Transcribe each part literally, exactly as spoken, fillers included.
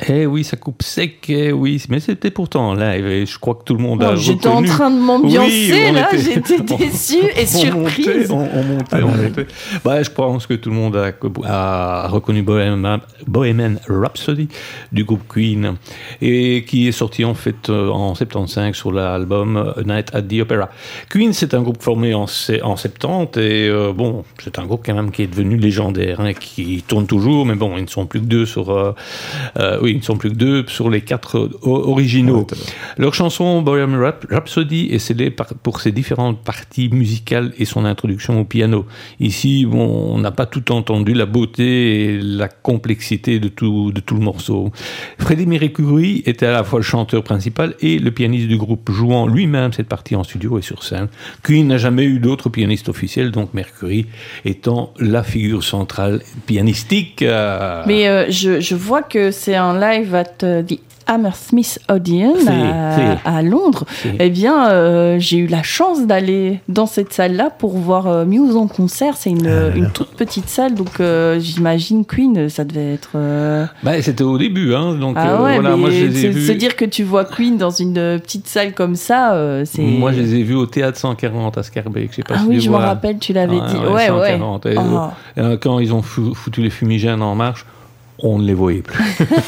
Eh oui, ça coupe sec, eh oui, mais c'était pourtant en live et je crois que tout le monde oh, a j'étais reconnu. en train de m'ambiancer, oui, là, était... j'étais déçue et on surprise. Montait, on, on montait, on montait. Bah, je pense que tout le monde a, a reconnu Bohemian, Bohemian Rhapsody du groupe Queen et qui est sorti en fait en soixante-quinze sur l'album A Night at the Opera. Queen, c'est un groupe formé en, en soixante-dix et euh, bon, c'est un groupe quand même qui est devenu légendaire, hein, qui tourne toujours, mais bon, ils ne sont plus que deux sur... Euh, euh, oui, ils ne sont plus que deux sur les quatre euh, originaux. Ouais, leur chanson Bohemian Rhapsody est scellée par, pour ses différentes parties musicales et son introduction au piano. Ici, bon, on n'a pas tout entendu, la beauté et la complexité de tout, de tout le morceau. Freddie Mercury était à la fois le chanteur principal et le pianiste du groupe, jouant lui-même cette partie en studio et sur scène. Queen n'a jamais eu d'autre pianiste officiel, donc Mercury étant la figure centrale pianistique. Euh... Mais euh, je, je vois que c'est un live at uh, the Hammersmith Odeon si, à, si. à Londres. Si. Eh bien, euh, j'ai eu la chance d'aller dans cette salle-là pour voir euh, Muse en concert. C'est une, euh, une toute petite salle, donc euh, j'imagine Queen, ça devait être... Euh... Bah, c'était au début, hein, donc ah ouais, euh, voilà, mais moi je les ai se, vus... se dire que tu vois Queen dans une petite salle comme ça, euh, c'est... Moi je les ai vus au Théâtre cent quarante à Scarbeck, je sais pas ah si oui, tu je vois. me rappelle, tu l'avais ouais, dit. Ouais, ouais, cent ouais. quarante. Et, Oh. euh, quand ils ont foutu les fumigènes en marche, on ne les voyait plus.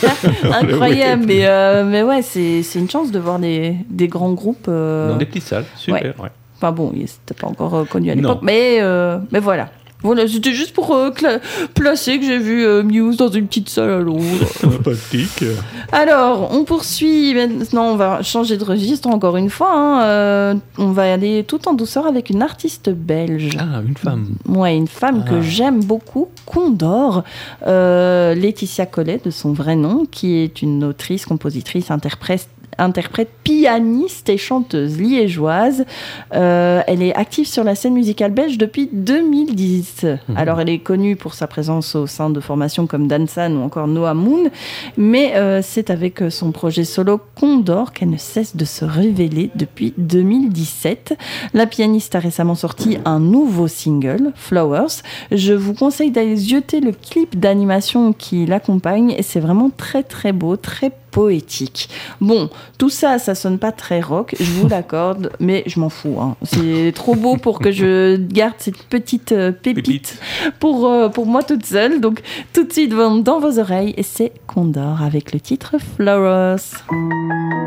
Incroyable, mais, euh, mais ouais, c'est, c'est une chance de voir des, des grands groupes. Euh... Dans des petites salles, super. Ouais. Ouais. Enfin bon, c'était pas encore euh, connu à l'époque, non. mais, euh, mais voilà. Voilà, c'était juste pour euh, cla- placer que j'ai vu euh, Muse dans une petite salle à Londres. Sympathique. Alors, on poursuit. Maintenant, on va changer de registre encore une fois. Hein. Euh, on va aller tout en douceur avec une artiste belge. Ah, une femme. Ouais, une femme ah. que j'aime beaucoup, Condor. Euh, Laetitia Collet, de son vrai nom, qui est une autrice, compositrice, interprète. interprète, pianiste et chanteuse liégeoise. Euh, elle est active sur la scène musicale belge depuis deux mille dix. Mmh. Alors, elle est connue pour sa présence au sein de formations comme Dansan ou encore Noah Moon, mais euh, c'est avec son projet solo Condor qu'elle ne cesse de se révéler depuis deux mille dix-sept. La pianiste a récemment sorti un nouveau single, Flowers. Je vous conseille d'aller zioter le clip d'animation qui l'accompagne et c'est vraiment très très beau, très poétique. Bon, tout ça, ça sonne pas très rock, je vous l'accorde, mais je m'en fous. Hein. C'est trop beau pour que je garde cette petite euh, pépite, pépite. Pour, euh, pour moi toute seule. Donc, tout de suite dans vos oreilles, et c'est Condor avec le titre Flowers.